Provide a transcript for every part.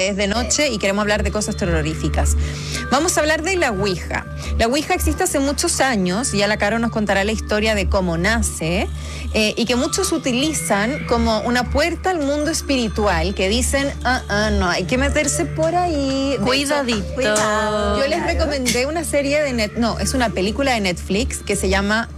que es de noche y queremos hablar de cosas terroríficas. Vamos a hablar de la Ouija. La Ouija existe hace muchos años, ya la Caro nos contará la historia de cómo nace, y que muchos utilizan como una puerta al mundo espiritual, que dicen, no, hay que meterse por ahí. Cuidadito. Cuidado. Yo les recomendé una serie de es una película de Netflix que se llama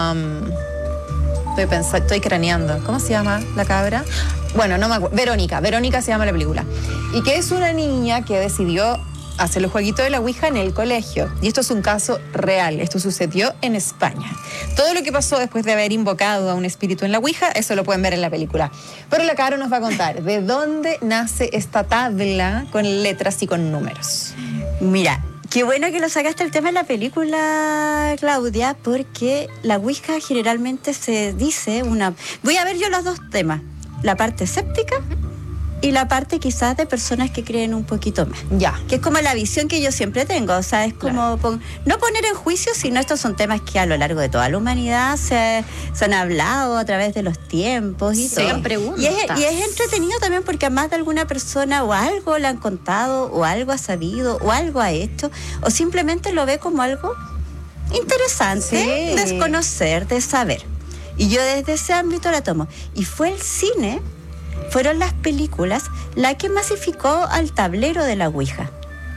estoy craneando. ¿Cómo se llama la cabra? Bueno, no me acuerdo. Verónica se llama la película. Y que es una niña que decidió hacer el jueguito de la Ouija en el colegio. Y esto es un caso real. Esto sucedió en España. Todo lo que pasó después de haber invocado a un espíritu en la Ouija, eso lo pueden ver en la película. Pero la Caro nos va a contar de dónde nace esta tabla con letras y con números. Mira, qué bueno que lo sacaste el tema de la película, Claudia, porque la Ouija generalmente se dice Voy a ver yo los dos temas, la parte escéptica y la parte quizás de personas que creen un poquito más. Ya. Que es como la visión que yo siempre tengo, o sea, es como no poner en juicio, sino estos son temas que a lo largo de toda la humanidad se han hablado a través de los tiempos y todo. Preguntas. Y es entretenido también porque a más de alguna persona o algo le han contado, o algo ha sabido, o algo ha hecho, o simplemente lo ve como algo interesante, desconocer, de saber. Y yo desde ese ámbito la tomo. Y fue el cine, fueron las películas, la que masificó al tablero de la Ouija.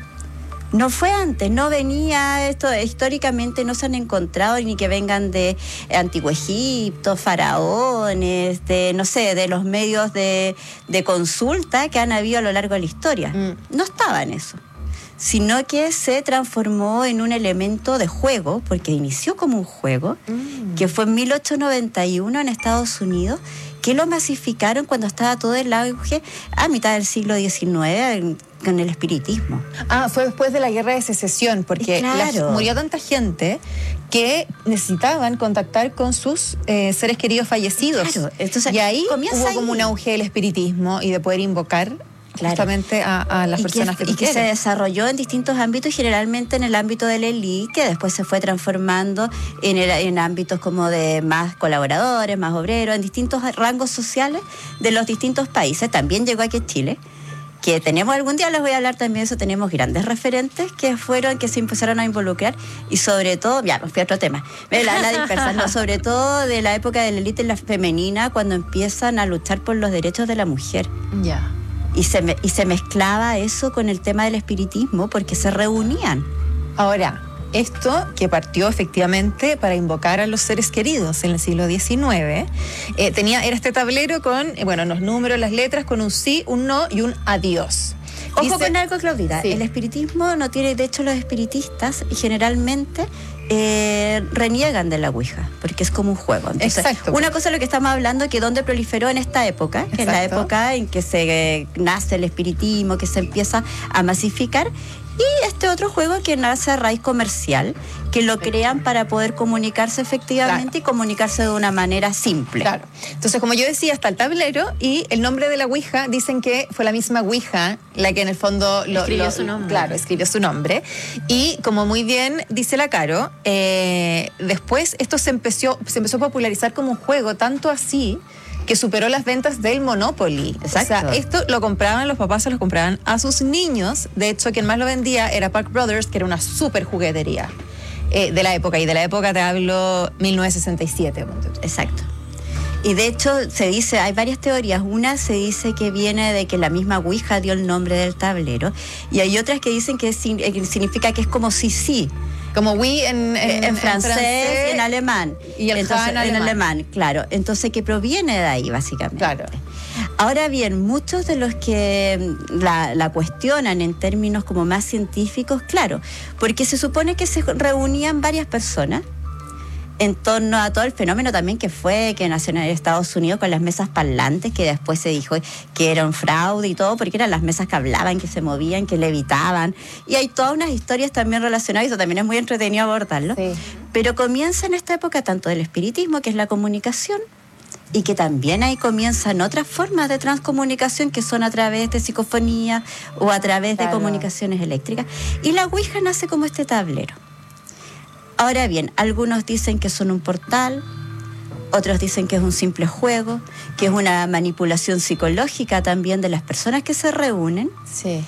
No fue antes, no venía esto, históricamente no se han encontrado ni que vengan de Antiguo Egipto, faraones, de los medios de consulta que han habido a lo largo de la historia. No estaba en eso, sino que se transformó en un elemento de juego, porque inició como un juego, que fue en 1891 en Estados Unidos, que lo masificaron cuando estaba todo el auge a mitad del siglo XIX con el espiritismo. Fue después de la Guerra de Secesión, porque murió tanta gente que necesitaban contactar con sus seres queridos fallecidos. Claro. Entonces, y ahí hubo como un auge del espiritismo y de poder invocar justamente a las personas que que se desarrolló en distintos ámbitos, generalmente en el ámbito de la élite, que después se fue transformando en ámbitos como de más colaboradores, más obreros, en distintos rangos sociales de los distintos países. También llegó aquí a Chile, que tenemos, algún día les voy a hablar también de eso, tenemos grandes referentes que se empezaron a involucrar, y sobre todo, ya, me fui a otro tema, la dispersan, no, sobre todo de la época de la élite femenina, cuando empiezan a luchar por los derechos de la mujer. Ya. Y se mezclaba eso con el tema del espiritismo, porque se reunían. Ahora, esto que partió efectivamente para invocar a los seres queridos en el siglo XIX, era este tablero con, los números, las letras, con un sí, un no y un adiós. Ojo con algo, Claudita. El espiritismo no tiene, de hecho los espiritistas generalmente reniegan de la Ouija, porque es como un juego. Entonces, una cosa es lo que estamos hablando, que donde proliferó en esta época, que es la época en que se nace el espiritismo, que se empieza a masificar, y este otro juego que nace a raíz comercial, que lo crean para poder comunicarse efectivamente y comunicarse de una manera simple. Claro. Entonces, como yo decía, está el tablero, y el nombre de la Ouija dicen que fue la misma Ouija la que en el fondo escribió su nombre. Claro, escribió su nombre. Y como muy bien dice la Caro, después esto se empezó a popularizar como un juego, tanto así que superó las ventas del Monopoly. Exacto. O sea, esto lo compraban, los papás se lo compraban a sus niños. De hecho, quien más lo vendía era Park Brothers, que era una súper juguetería de la época. Y de la época te hablo 1967. Exacto. Y de hecho se dice, hay varias teorías. Una se dice que viene de que la misma Ouija dio el nombre del tablero, y hay otras que dicen que significa que es como sí. Como oui en francés y en alemán. Y el entonces, en alemán, claro. Entonces, que proviene de ahí, básicamente. Claro. Ahora bien, muchos de los que la cuestionan en términos como más científicos, claro, porque se supone que se reunían varias personas en torno a todo el fenómeno también que nació en Estados Unidos con las mesas parlantes, que después se dijo que era un fraude y todo, porque eran las mesas que hablaban, que se movían, que levitaban, y hay todas unas historias también relacionadas, y eso también es muy entretenido abordarlo. Sí. Pero comienza en esta época tanto del espiritismo, que es la comunicación, y que también ahí comienzan otras formas de transcomunicación, que son a través de psicofonía o a través de comunicaciones eléctricas, y la Ouija nace como este tablero. Ahora bien, algunos dicen que son un portal, otros dicen que es un simple juego, que es una manipulación psicológica también de las personas que se reúnen,